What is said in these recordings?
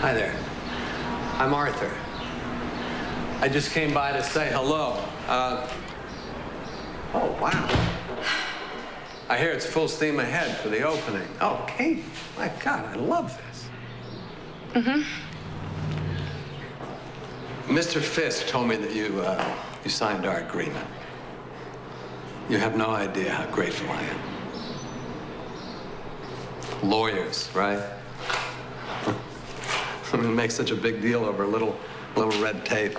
Hi there. I'm Arthur. I just came by to say hello. Oh, wow. I hear it's full steam ahead for the opening. Oh, Kate, my God, I love this. Mm-hmm. Mr. Fisk told me that you signed our agreement. You have no idea how grateful I am. Lawyers, right? I mean, make such a big deal over a little red tape.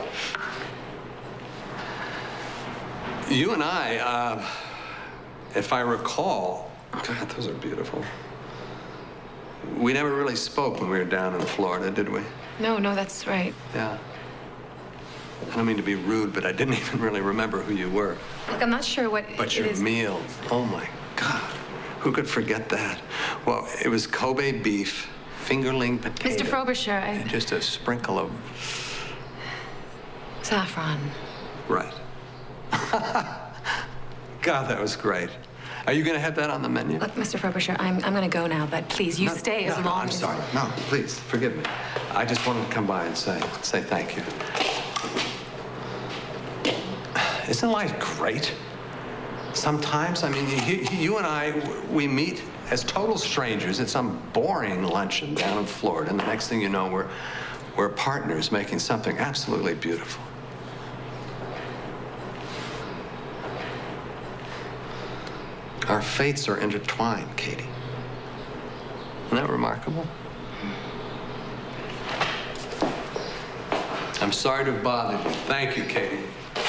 You and I, if I recall, God, those are beautiful. We never really spoke when we were down in Florida, did we? No, that's right. Yeah. I don't mean to be rude, but I didn't even really remember who you were. Look, I'm not sure what But your meal, oh my God. Who could forget that? Well, it was Kobe beef, fingerling potato. Mr. Frobisher, And just a sprinkle of... saffron. Right. God, that was great. Are you going to have that on the menu? Look, Mr. Frobisher, I'm going to go now, but please, you stay as long as... I'm sorry. No, please, forgive me. I just wanted to come by and say thank you. Isn't life great? Sometimes, I mean, you and I, we meet as total strangers at some boring luncheon down in Florida, and the next thing you know, we're partners making something absolutely beautiful. Our fates are intertwined, Katie. Isn't that remarkable? I'm sorry to have bothered you. Thank you, Katie.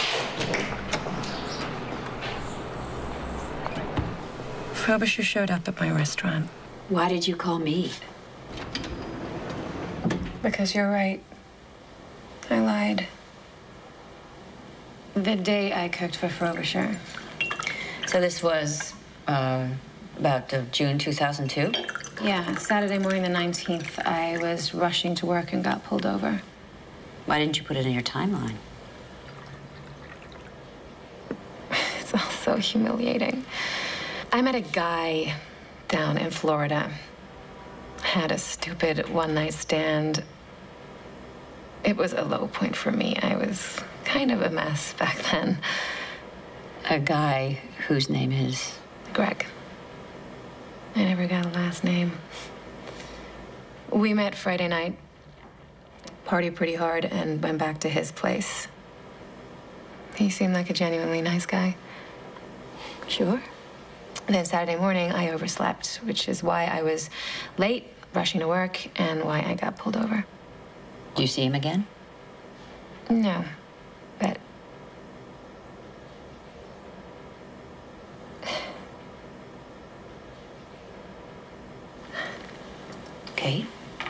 Frobisher showed up at my restaurant. Why did you call me? Because you're right. I lied. The day I cooked for Frobisher. So this was, about June 2002? Yeah, Saturday morning the 19th. I was rushing to work and got pulled over. Why didn't you put it in your timeline? It's all so humiliating. I met a guy down in Florida. Had a stupid one-night stand. It was a low point for me. I was kind of a mess back then. A guy whose name is? Greg. I never got a last name. We met Friday night, partied pretty hard, and went back to his place. He seemed like a genuinely nice guy. Sure. Then Saturday morning, I overslept, which is why I was late, rushing to work, and why I got pulled over. Do you see him again? No, but... Kate?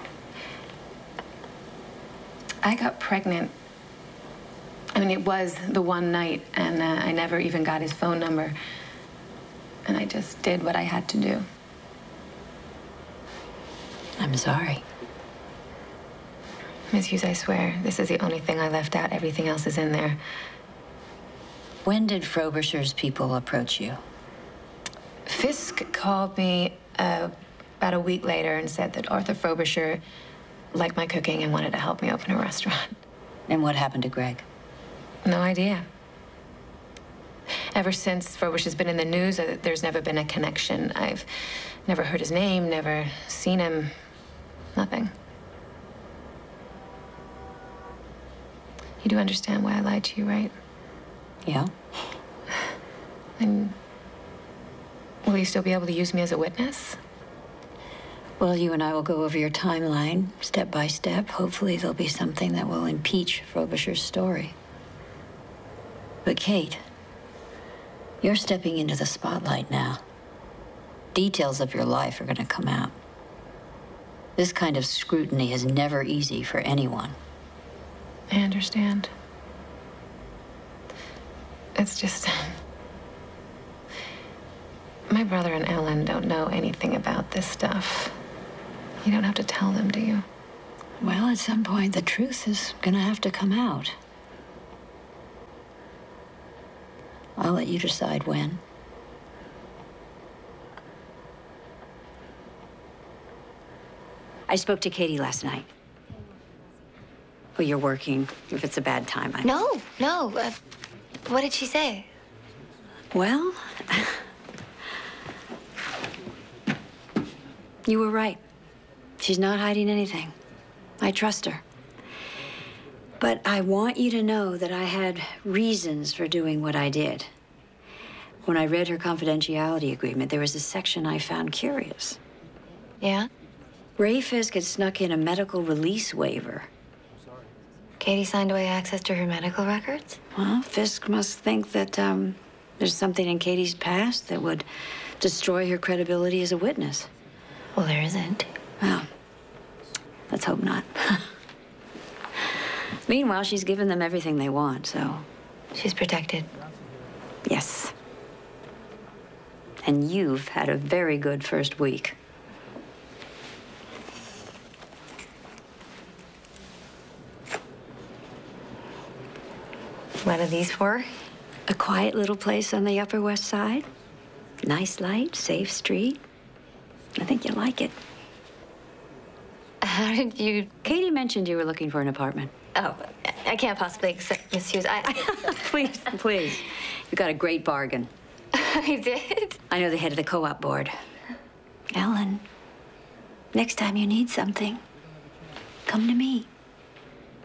I got pregnant. I mean, it was the one night, and I never even got his phone number. And I just did what I had to do. I'm sorry. Miss Hughes, I swear, this is the only thing I left out. Everything else is in there. When did Frobisher's people approach you? Fisk called me about a week later and said that Arthur Frobisher liked my cooking and wanted to help me open a restaurant. And what happened to Greg? No idea. Ever since Frobisher's been in the news, there's never been a connection. I've never heard his name, never seen him, nothing. You do understand why I lied to you, right? Yeah. And will you still be able to use me as a witness? Well, you and I will go over your timeline, step by step. Hopefully there'll be something that will impeach Frobisher's story. But Kate, you're stepping into the spotlight now. Details of your life are going to come out. This kind of scrutiny is never easy for anyone. I understand. It's just... my brother and Ellen don't know anything about this stuff. You don't have to tell them, do you? Well, at some point, the truth is going to have to come out. I'll let you decide when. I spoke to Katie last night. Well, you're working. If it's a bad time, I... No. What did she say? Well, you were right. She's not hiding anything. I trust her. But I want you to know that I had reasons for doing what I did. When I read her confidentiality agreement, there was a section I found curious. Yeah? Ray Fisk had snuck in a medical release waiver. Katie signed away access to her medical records? Well, Fisk must think that there's something in Katie's past that would destroy her credibility as a witness. Well, there isn't. Well, let's hope not. Meanwhile, she's given them everything they want, so... She's protected. Yes. And you've had a very good first week. What are these for? A quiet little place on the Upper West Side. Nice light, safe street. I think you'll like it. How did you... Katie mentioned you were looking for an apartment. Oh, I can't possibly accept Miss Hughes. Please, please. You got a great bargain. I did? I know the head of the co-op board. Ellen, next time you need something, come to me.